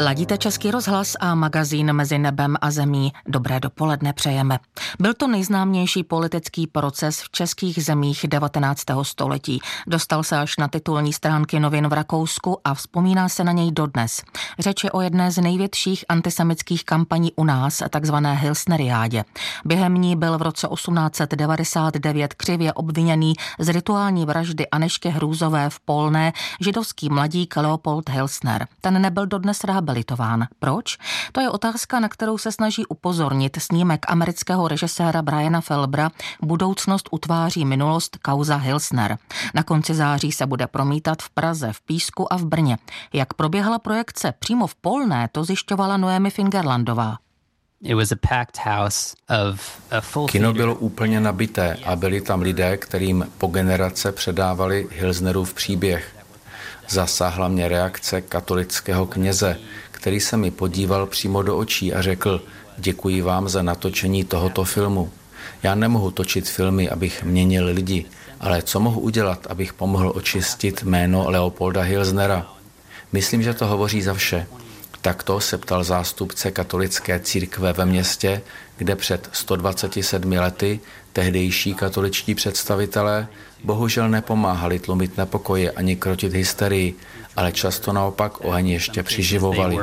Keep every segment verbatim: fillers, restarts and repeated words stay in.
Ladíte Český rozhlas a magazín Mezi nebem a zemí. Dobré dopoledne přejeme. Byl to nejznámější politický proces v českých zemích devatenáctého století. Dostal se až na titulní stránky novin v Rakousku a vzpomíná se na něj dodnes. Řeč je o jedné z největších antisemických kampaní u nás, takzvané Hilsneriádě. Během ní byl v roce osmnáct set devadesát devět křivě obviněný z rituální vraždy Anežky Hrůzové v Polné židovský mladík Leopold Hilsner. Ten nebyl dodnes rehabilitován. Proč? To je otázka, na kterou se snaží upozornit snímek amerického režiséra Briana Felbera Budoucnost utváří minulost, kauza Hilsner. Na konci září se bude promítat v Praze, v Písku a v Brně. Jak proběhla projekce přímo v Polné, to zjišťovala Noemi Fingerlandová. Kino bylo úplně nabité a byli tam lidé, kterým po generace předávali Hilsnerův příběh. Zasáhla mě reakce katolického kněze, který se mi podíval přímo do očí a řekl: děkuji vám za natočení tohoto filmu. Já nemohu točit filmy, abych měnil lidi, ale co mohu udělat, abych pomohl očistit jméno Leopolda Hilsnera? Myslím, že to hovoří za vše. Takto se ptal zástupce katolické církve ve městě, kde před sto dvaceti sedmi lety tehdejší katoličtí představitelé bohužel nepomáhali tlumit nepokoje ani krotit hysterii, ale často naopak oheň ještě přiživovali.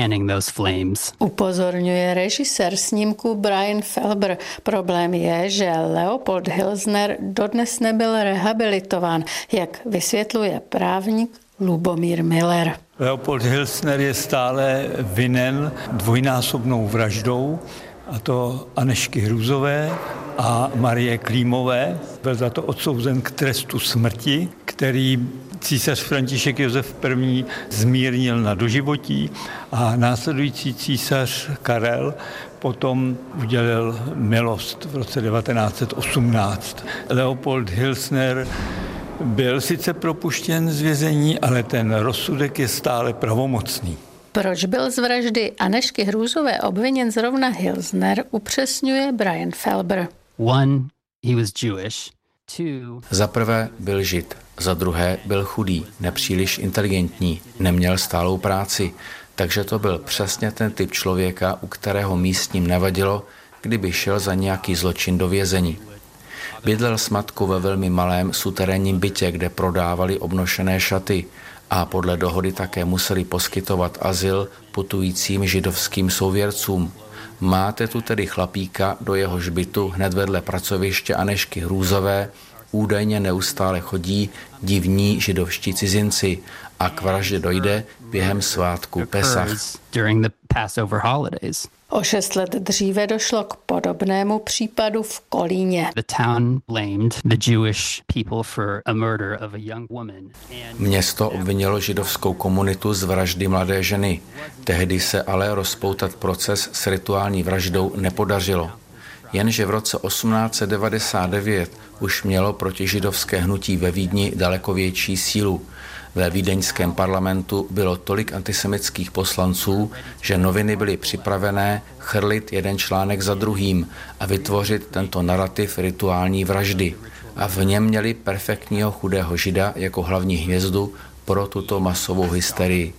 Upozorňuje režisér snímku Brian Felber. Problém je, že Leopold Hilsner dodnes nebyl rehabilitován, jak vysvětluje právník Lubomír Miller. Leopold Hilsner je stále vinen dvojnásobnou vraždou, a to Anežky Hrůzové a Marie Klímové. Byl za to odsouzen k trestu smrti, který císař František Josef I. zmírnil na doživotí a následující císař Karel potom udělil milost v roce devatenáct set osmnáct. Leopold Hilsner byl sice propuštěn z vězení, ale ten rozsudek je stále pravomocný. Proč byl z vraždy Anežky Hrůzové obviněn zrovna Hilsner, upřesňuje Brian Felber. One, he was Jewish. Two... Za prvé byl žid, za druhé byl chudý, nepříliš inteligentní, neměl stálou práci, takže to byl přesně ten typ člověka, u kterého místním nevadilo, kdyby šel za nějaký zločin do vězení. Bydlel s matkou ve velmi malém suterénním bytě, kde prodávali obnošené šaty a podle dohody také museli poskytovat azyl putujícím židovským souvěrcům. Máte tu tedy chlapíka, do jehož bytu hned vedle pracoviště Anežky Hrůzové údajně neustále chodí divní židovští cizinci a k vraždě dojde během svátku Pesach. O šest let dříve došlo k podobnému případu v Kolíně. Město obvinilo židovskou komunitu z vraždy mladé ženy. Tehdy se ale rozpoutat proces s rituální vraždou nepodařilo. Jenže v roce osmnáct set devadesát devět už mělo protižidovské hnutí ve Vídni daleko větší sílu. Ve vídeňském parlamentu bylo tolik antisemických poslanců, že noviny byly připravené chrlit jeden článek za druhým a vytvořit tento narrativ rituální vraždy. A v něm měli perfektního chudého žida jako hlavní hvězdu pro tuto masovou hysterii.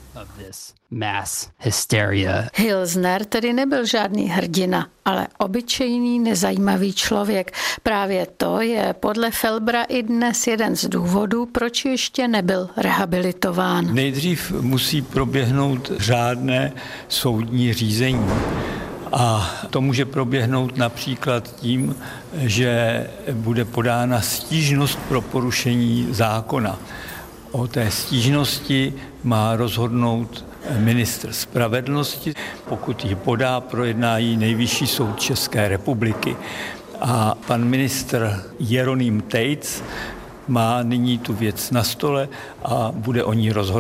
Hilsner tedy nebyl žádný hrdina, ale obyčejný nezajímavý člověk. Právě to je podle Felbera i dnes jeden z důvodů, proč ještě nebyl rehabilitován. Nejdřív musí proběhnout řádné soudní řízení. A to může proběhnout například tím, že bude podána stížnost pro porušení zákona. O té stížnosti má rozhodnout ministr spravedlnosti. Pokud ji podá, projedná ji Nejvyšší soud České republiky. A pan ministr Jeroným Tejc má nyní tu věc na stole a bude o ní rozhodovat.